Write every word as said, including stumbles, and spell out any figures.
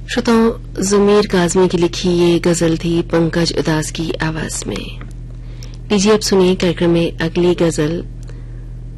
श्रोताओं, ज़मीर काज़मी की लिखी ये गजल थी पंकज उदास की आवाज में। लीजिए अब सुनिए कार्यक्रम में अगली गजल